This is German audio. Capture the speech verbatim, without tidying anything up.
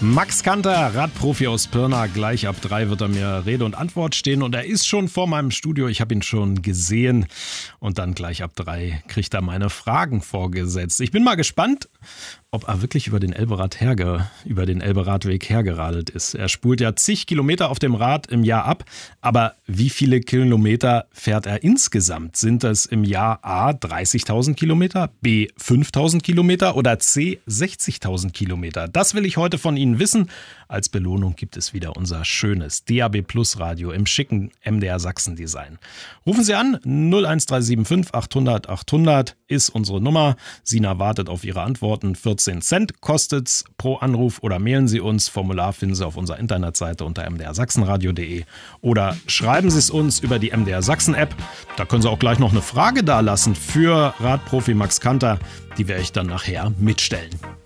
Max Kanter, Radprofi aus Pirna. Gleich ab drei wird er mir Rede und Antwort stehen und er ist schon vor meinem Studio. Ich habe ihn schon gesehen und dann gleich ab drei kriegt er meine Fragen vorgesetzt. Ich bin mal gespannt, ob er wirklich über den Elberrad herge, über den Elberadweg hergeradelt ist. Er spult ja zig Kilometer auf dem Rad im Jahr ab, aber wie viele Kilometer fährt er insgesamt? Sind das im Jahr A dreißigtausend Kilometer, B fünftausend Kilometer oder C sechzigtausend Kilometer? Das will ich heute von Ihnen wissen. Als Belohnung gibt es wieder unser schönes D A B Plus Radio im schicken M D R Sachsen Design. Rufen Sie an, null eins drei sieben fünf achthundert achthundert ist unsere Nummer. Sina wartet auf Ihre Antworten. vierzehn Cent kostet's pro Anruf oder mailen Sie uns. Formular finden Sie auf unserer Internetseite unter m d r sachsenradio punkt d e oder schreiben Sie es uns über die M D R Sachsen App. Da können Sie auch gleich noch eine Frage dalassen für Radprofi Max Kanter. Die werde ich dann nachher mitstellen.